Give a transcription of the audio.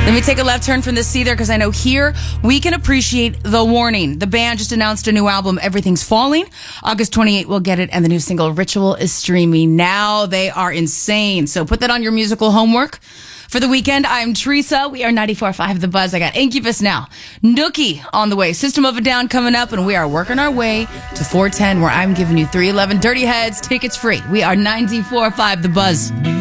Let me take a left turn from the sea there because I know here we can appreciate The Warning. The band just announced a new album, Everything's Falling. August 28th, we'll get it. And the new single, Ritual, is streaming now. They are insane. So put that on your musical homework. For the weekend, I'm Teresa. We are 94.5 The Buzz. I got Incubus now. Nookie on the way. System of a Down coming up. And we are working our way to 410 where I'm giving you 311 Dirty Heads. Tickets free. We are 94.5 The Buzz.